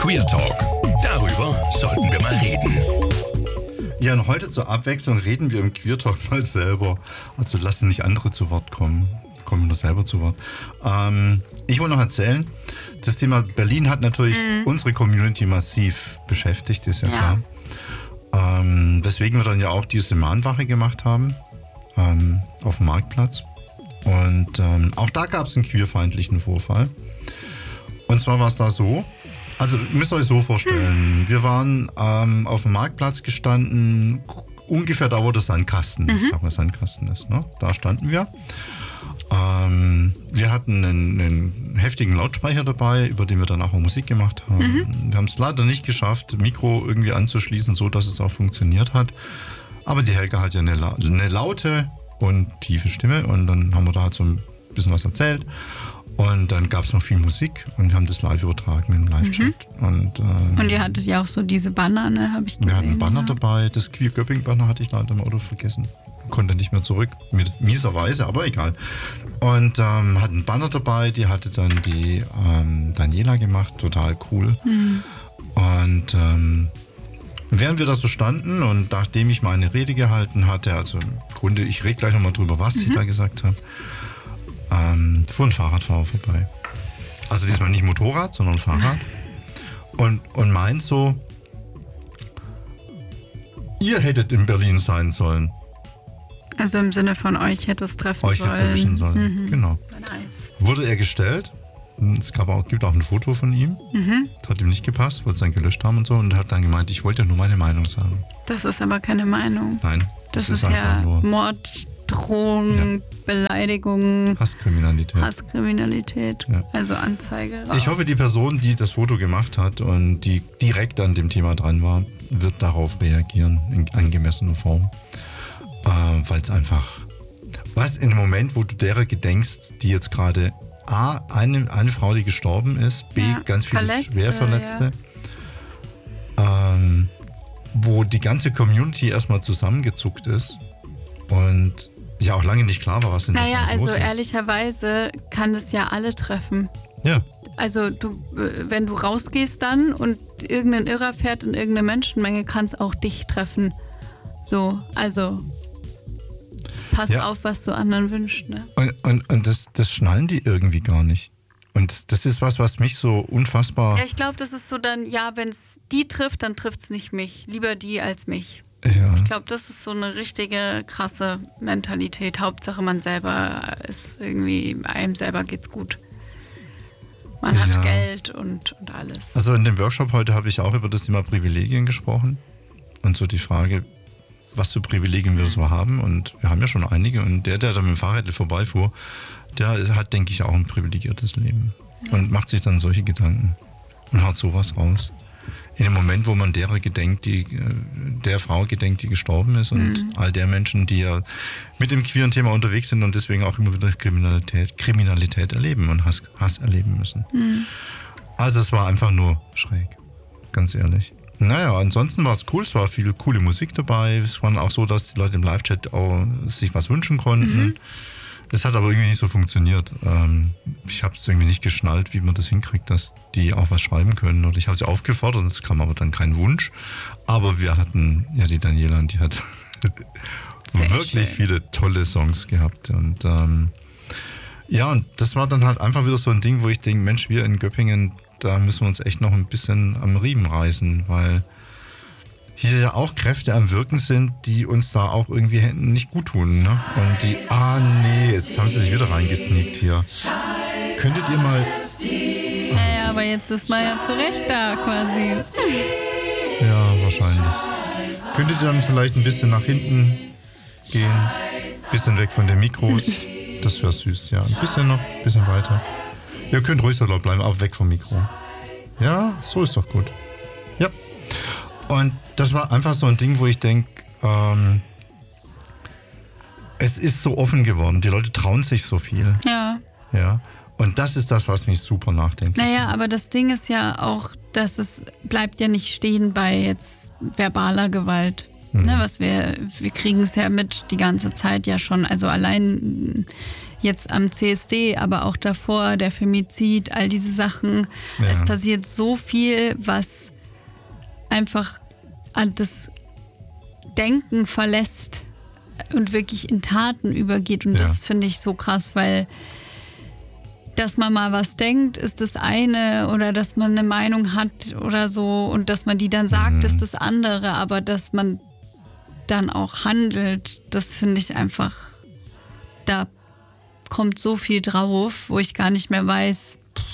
Queer Talk. Darüber sollten wir mal reden. Ja, und heute zur Abwechslung reden wir im Queer Talk mal selber. Also lassen nicht andere zu Wort kommen. Kommen nur selber zu Wort. Ich wollte noch erzählen, das Thema Berlin hat natürlich unsere Community massiv beschäftigt, ist ja klar. Weswegen wir dann ja auch diese Mahnwache gemacht haben auf dem Marktplatz. Und auch da gab es einen queerfeindlichen Vorfall. Und zwar war es da so, also müsst ihr euch so vorstellen, wir waren auf dem Marktplatz gestanden, ungefähr da, wo der Sandkasten, ich sag mal Sandkasten ist, ne? Da standen wir. Wir hatten einen heftigen Lautsprecher dabei, über den wir dann auch Musik gemacht haben. Wir haben es leider nicht geschafft, Mikro irgendwie anzuschließen, so dass es auch funktioniert hat. Aber die Helga hat ja eine laute und tiefe Stimme und dann haben wir da halt so ein bisschen was erzählt. Und dann gab es noch viel Musik und wir haben das live übertragen im Live-Chat. Und ihr hattet ja auch so diese Banner, ne, habe ich gesehen. Wir hatten einen Banner dabei, das Queer Göpping-Banner hatte ich leider im Auto vergessen. Konnte nicht mehr zurück, mit mieser Weise, aber egal. Und hatten einen Banner dabei, die hatte dann die Daniela gemacht, total cool. Und während wir da so standen und nachdem ich meine Rede gehalten hatte, also im Grunde, ich rede gleich nochmal drüber, was ich da gesagt habe, fuhr ein Fahrradfahrer vorbei. Also diesmal nicht Motorrad, sondern Fahrrad. Und meint so, ihr hättet in Berlin sein sollen. Also im Sinne von euch hätte es treffen sollen. Euch hätte es erwischen sollen, genau. Nice. Wurde er gestellt. Es gibt auch ein Foto von ihm. Das hat ihm nicht gepasst, wollte es dann gelöscht haben und so. Und hat dann gemeint, ich wollte ja nur meine Meinung sagen. Das ist aber keine Meinung. Nein, das ist ja nur Mord, Drohung, Beleidigung. Hasskriminalität. Ja. Also Anzeige raus. Ich hoffe, die Person, die das Foto gemacht hat und die direkt an dem Thema dran war, wird darauf reagieren in angemessener Form. Weil es einfach, in dem Moment, wo du derer gedenkst, die jetzt gerade A, eine Frau, die gestorben ist, B, ganz viele Schwerverletzte, wo die ganze Community erstmal zusammengezuckt ist und ja auch lange nicht klar war, was in der Zeit los ist. Naja, also ehrlicherweise kann es ja alle treffen. Ja. Also wenn du rausgehst dann und irgendein Irrer fährt in irgendeine Menschenmenge, kann es auch dich treffen. So, also pass auf, was du anderen wünschst. Ne? Und das schnallen die irgendwie gar nicht. Und das ist was mich so unfassbar... Ja, ich glaube, das ist so dann, wenn es die trifft, dann trifft es nicht mich. Lieber die als mich. Ja. Ich glaube, das ist so eine richtige krasse Mentalität. Hauptsache man selber ist irgendwie, einem selber geht's gut. Man hat Geld und alles. Also in dem Workshop heute habe ich auch über das Thema Privilegien gesprochen. Und so die Frage, was für Privilegien wir so haben. Und wir haben ja schon einige. Und der da mit dem Fahrrad vorbeifuhr, der hat, denke ich, auch ein privilegiertes Leben. Und macht sich dann solche Gedanken und haut sowas raus. In dem Moment, wo man der Frau gedenkt, die gestorben ist und all der Menschen, die ja mit dem queeren Thema unterwegs sind und deswegen auch immer wieder Kriminalität erleben und Hass erleben müssen. Also es war einfach nur schräg, ganz ehrlich. Naja, ansonsten war es cool, es war viel coole Musik dabei. Es war auch so, dass die Leute im Live-Chat auch sich was wünschen konnten. Das hat aber irgendwie nicht so funktioniert. Ich habe es irgendwie nicht geschnallt, wie man das hinkriegt, dass die auch was schreiben können. Und ich habe sie aufgefordert, es kam aber dann kein Wunsch. Aber wir hatten ja die Daniela und die hat wirklich viele tolle Songs gehabt. Und und das war dann halt einfach wieder so ein Ding, wo ich denke, Mensch, wir in Göppingen, da müssen wir uns echt noch ein bisschen am Riemen reißen, weil hier ja auch Kräfte am Wirken sind, die uns da auch irgendwie nicht gut tun. Ne? Und jetzt haben sie sich wieder reingesneakt hier. Könntet ihr mal... Naja, aber jetzt ist man ja zurecht da quasi. Ja, wahrscheinlich. Könntet ihr dann vielleicht ein bisschen nach hinten gehen? Ein bisschen weg von den Mikros? Das wäre süß, ja. Ein bisschen noch, ein bisschen weiter. Ihr könnt ruhig so laut bleiben, aber weg vom Mikro. Ja, so ist doch gut. Ja. Und das war einfach so ein Ding, wo ich denke, es ist so offen geworden. Die Leute trauen sich so viel. Ja. Ja. Und das ist das, was mich super nachdenkt. Naja, aber das Ding ist ja auch, dass es bleibt ja nicht stehen bei jetzt verbaler Gewalt. Ne, wir kriegen es ja mit die ganze Zeit ja schon. Also allein jetzt am CSD, aber auch davor, der Femizid, all diese Sachen. Ja. Es passiert so viel, was einfach an das Denken verlässt und wirklich in Taten übergeht. Und das finde ich so krass, weil dass man mal was denkt, ist das eine, oder dass man eine Meinung hat oder so und dass man die dann sagt, ist das andere, aber dass man dann auch handelt, das finde ich einfach, da kommt so viel drauf, wo ich gar nicht mehr weiß.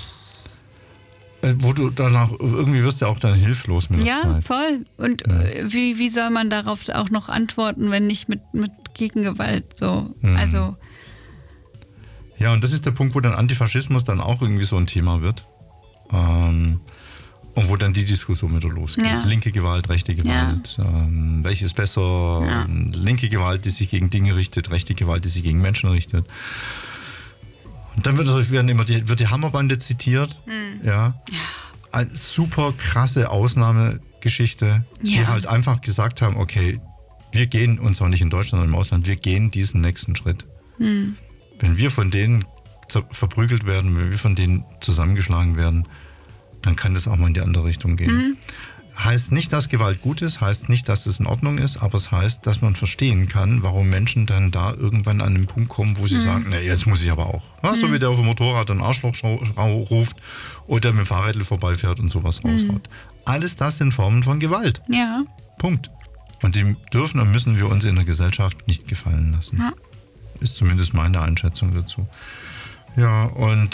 Wo du danach, irgendwie wirst du ja auch dann hilflos mit der Zeit. Ja, voll. Und wie soll man darauf auch noch antworten, wenn nicht mit Gegengewalt so, also... Ja, und das ist der Punkt, wo dann Antifaschismus dann auch irgendwie so ein Thema wird. Und wo dann die Diskussion wieder losgeht. Ja. Linke Gewalt, rechte Gewalt. Welches besser? Ja. Linke Gewalt, die sich gegen Dinge richtet, rechte Gewalt, die sich gegen Menschen richtet. Und dann wird die Hammerbande zitiert. Ja. Eine super krasse Ausnahmegeschichte, die halt einfach gesagt haben, okay, wir gehen, und zwar nicht in Deutschland, sondern im Ausland, wir gehen diesen nächsten Schritt. Wenn wir von denen verprügelt werden, wenn wir von denen zusammengeschlagen werden, dann kann das auch mal in die andere Richtung gehen. Heißt nicht, dass Gewalt gut ist, heißt nicht, dass es in Ordnung ist, aber es heißt, dass man verstehen kann, warum Menschen dann da irgendwann an den Punkt kommen, wo sie sagen, na, jetzt muss ich aber auch. Ja, so wie der auf dem Motorrad ein Arschloch ruft oder mit dem Fahrrädl vorbeifährt und sowas raushaut. Alles das sind Formen von Gewalt. Ja. Punkt. Und die dürfen und müssen wir uns in der Gesellschaft nicht gefallen lassen. Ja. Ist zumindest meine Einschätzung dazu. Ja, und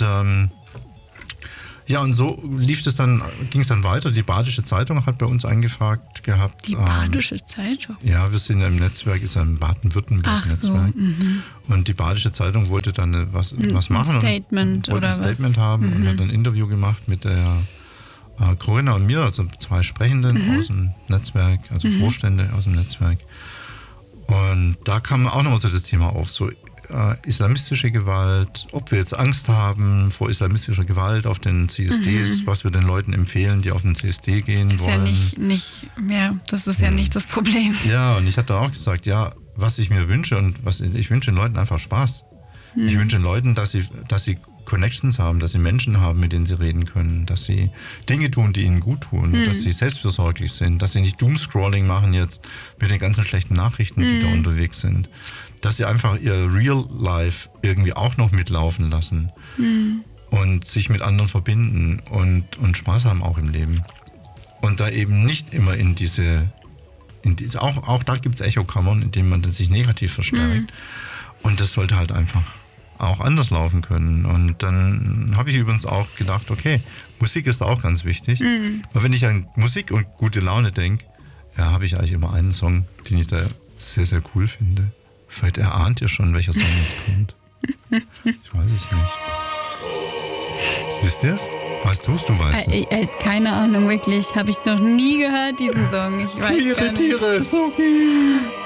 und so ging es dann weiter. Die Badische Zeitung hat bei uns angefragt gehabt. Die Badische Zeitung? Ja, wir sind ja im Netzwerk, ist ein Baden-Württemberg-Netzwerk. So, und die Badische Zeitung wollte dann was machen. Ein Statement und oder ein Statement haben und hat ein Interview gemacht mit der Corinna und mir, also 2 Sprechenden aus dem Netzwerk, also Vorstände aus dem Netzwerk. Und da kam auch nochmal so das Thema auf, so islamistische Gewalt, ob wir jetzt Angst haben vor islamistischer Gewalt auf den CSDs, was wir den Leuten empfehlen, die auf den CSD gehen wollen. Ist das ist ja nicht das Problem. Ja, und ich hatte auch gesagt, ja, was ich mir wünsche ich wünsche den Leuten einfach Spaß. Ich wünsche den Leuten, dass sie Connections haben, dass sie Menschen haben, mit denen sie reden können, dass sie Dinge tun, die ihnen gut tun, dass sie selbstversorglich sind, dass sie nicht Doomscrolling machen jetzt mit den ganzen schlechten Nachrichten, die da unterwegs sind, dass sie einfach ihr Real Life irgendwie auch noch mitlaufen lassen und sich mit anderen verbinden und Spaß haben auch im Leben. Und da eben nicht immer in diese auch da gibt es Echokammern, in denen man sich negativ verstärkt. Und das sollte halt einfach auch anders laufen können. Und dann habe ich übrigens auch gedacht, okay, Musik ist auch ganz wichtig. Aber wenn ich an Musik und gute Laune denke, ja, habe ich eigentlich immer einen Song, den ich da sehr, sehr cool finde. Vielleicht erahnt ihr schon, welcher Song jetzt kommt. Ich weiß es nicht. Wisst ihr es? Weißt du es? Du weißt es. Keine Ahnung, wirklich. Habe ich noch nie gehört, diesen Song. Ich weiß gar nicht. Tiere, Suki.